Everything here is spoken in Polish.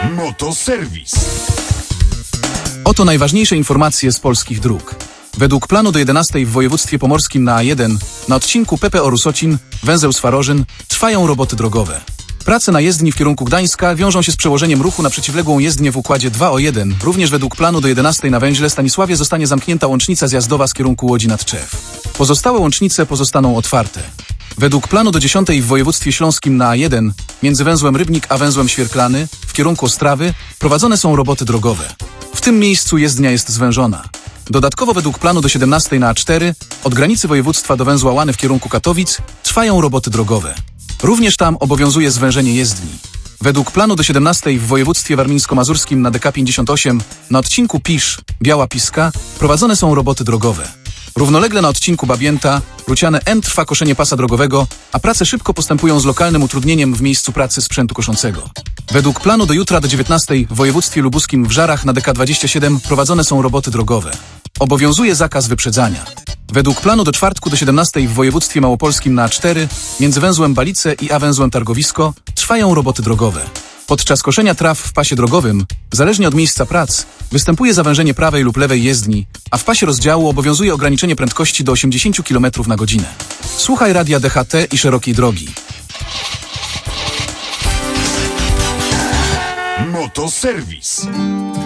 Motoserwis. Oto najważniejsze informacje z polskich dróg. Według planu do 11 w województwie pomorskim na A1 na odcinku PPO Rusocin, węzeł Swarożyn, trwają roboty drogowe. Prace na jezdni w kierunku Gdańska wiążą się z przełożeniem ruchu na przeciwległą jezdnię w układzie 2:1. Również według planu do 11 na węźle Stanisławie zostanie zamknięta łącznica zjazdowa z kierunku Łodzi nad Tczew. Pozostałe łącznice pozostaną otwarte. Według planu do 10 w województwie śląskim na A1 między węzłem Rybnik a węzłem Świerklany w kierunku Ostrawy prowadzone są roboty drogowe. W tym miejscu jezdnia jest zwężona. Dodatkowo według planu do 17 na A4 od granicy województwa do węzła Łany w kierunku Katowic trwają roboty drogowe. Również tam obowiązuje zwężenie jezdni. Według planu do 17 w województwie warmińsko-mazurskim na DK 58 na odcinku Pisz, Biała Piska prowadzone są roboty drogowe. Równolegle na odcinku Babięta-Ruciane N trwa koszenie pasa drogowego, a prace szybko postępują z lokalnym utrudnieniem w miejscu pracy sprzętu koszącego. Według planu do jutra do 19 w województwie lubuskim w Żarach na DK 27 prowadzone są roboty drogowe. Obowiązuje zakaz wyprzedzania. Według planu do czwartku do 17 w województwie małopolskim na A4 między węzłem Balice i a węzłem Targowisko trwają roboty drogowe. Podczas koszenia traw w pasie drogowym, zależnie od miejsca prac, występuje zawężenie prawej lub lewej jezdni, a w pasie rozdziału obowiązuje ograniczenie prędkości do 80 km na godzinę. Słuchaj radia DHT i szerokiej drogi. Motoserwis.